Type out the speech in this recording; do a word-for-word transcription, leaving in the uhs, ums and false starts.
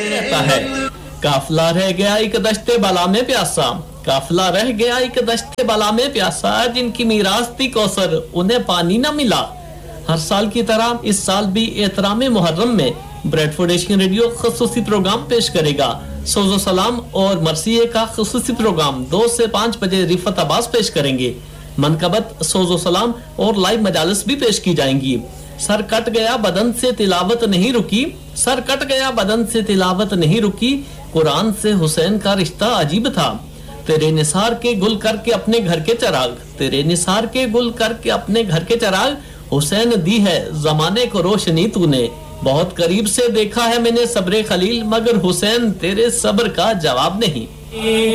रहता है। काफिला रह गया एक दश्ते बला में प्यासा, काफिला रह गया एक दश्ते बला में प्यासा, जिनकी मीरास थी कौसर उन्हें पानी न मिला। हर साल की तरह इस साल भी एहतराम मुहर्रम में ब्रेडफोर्ड एशियन रेडियो खसूसी प्रोग्राम पेश करेगा। सोजो सलाम और मरसिये का खसूसी प्रोग्राम दो से पाँच बजे रिफत अब्बास पेश करेंगे। मनकबत, सोजो सलाम और लाइव मजालिस भी पेश की जाएंगी। सर कट गया बदन से तिलावत नहीं रुकी, सर कट गया बदन से तिलावत नहीं रुकी, कुरान से हुसैन का रिश्ता अजीब था। तेरे निसार के गुल करके अपने घर के चराग, तेरे निसार के गुल करके अपने घर के चराग, हुसैन दी है जमाने को रोशनी तूने। बहुत करीब से देखा है मैंने सब्रे खलील, मगर हुसैन तेरे सब्र का जवाब नहीं।